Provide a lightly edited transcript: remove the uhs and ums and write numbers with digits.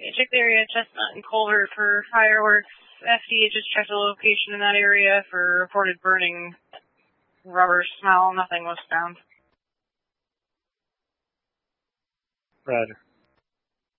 Check the area, Chestnut and Culver for fireworks. FD just checked the location in that area for reported burning rubber smell. Nothing was found. Roger.